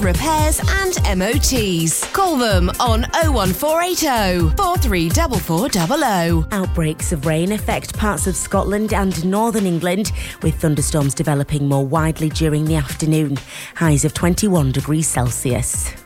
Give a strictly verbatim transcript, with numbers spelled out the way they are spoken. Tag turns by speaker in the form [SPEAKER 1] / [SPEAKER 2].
[SPEAKER 1] repairs and M O Ts. Call them on oh one four eight oh, four three four four double oh.
[SPEAKER 2] Outbreaks of rain affect parts of Scotland and northern England, with thunderstorms developing more widely during the afternoon. Highs of twenty-one degrees Celsius.